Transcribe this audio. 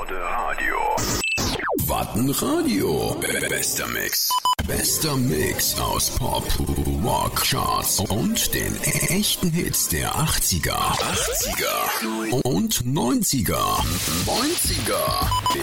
Wattenradio. Bester Mix. Bester Mix aus Pop, Rock, Charts und den echten Hits der 80er und 90er.